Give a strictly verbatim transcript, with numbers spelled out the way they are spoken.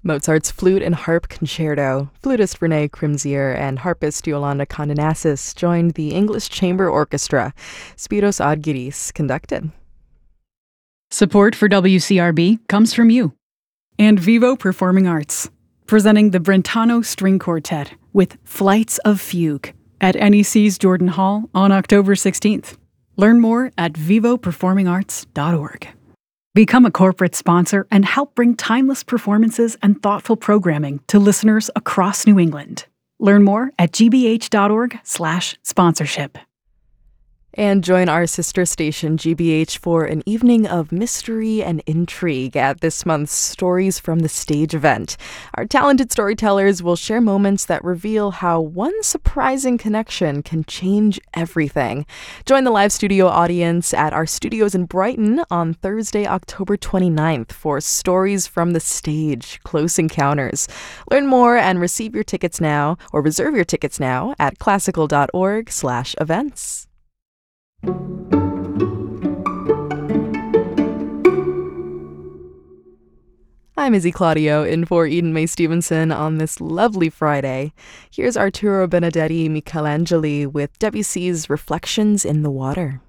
Mozart's Flute and Harp Concerto. Flutist René Crimzier and harpist Yolanda Condenassis joined the English Chamber Orchestra. Spiros Adgiris conducted. Support for W C R B comes from you and Vivo Performing Arts, presenting the Brentano String Quartet with Flights of Fugue at N E C's Jordan Hall on October sixteenth. Learn more at vivo performing arts dot org. Become a corporate sponsor and help bring timeless performances and thoughtful programming to listeners across New England. Learn more at g b h dot org slash sponsorship. And join our sister station, G B H, for an evening of mystery and intrigue at this month's Stories from the Stage event. Our talented storytellers will share moments that reveal how one surprising connection can change everything. Join the live studio audience at our studios in Brighton on Thursday, October twenty-ninth for Stories from the Stage, Close Encounters. Learn more and receive your tickets now, or reserve your tickets now at classical dot org slash events. I'm Izzy Claudio in for Eden Mae Stevenson on this lovely Friday. Here's Arturo Benedetti Michelangeli with Debussy's Reflections in the Water.